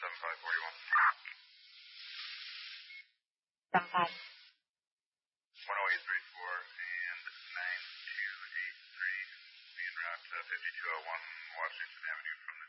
75. 10834, and 9283, being route 5201 Washington Avenue from the